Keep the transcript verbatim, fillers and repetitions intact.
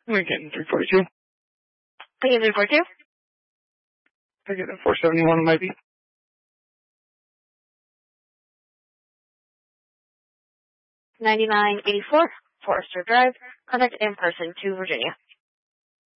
Lincoln three forty-two. Lincoln three forty-two. I get a four seventy-one might be. ninety-nine eighty-four, Forester Drive. Contact in person to Virginia.